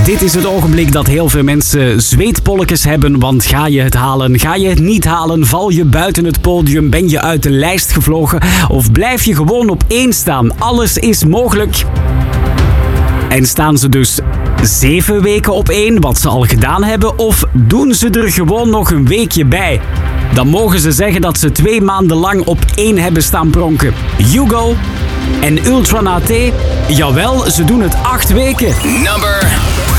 Dit is het ogenblik dat heel veel mensen zweetpolletjes hebben, want ga je het halen, ga je het niet halen, val je buiten het podium, ben je uit de lijst gevlogen of blijf je gewoon op 1 staan? Alles is mogelijk. En staan ze dus 7 weken op 1, wat ze al gedaan hebben, of doen ze er gewoon nog een weekje bij? Dan mogen ze zeggen dat ze 2 maanden lang op 1 hebben staan pronken. Hugo en Ultra Naté, jawel, ze doen het 8 weken. Number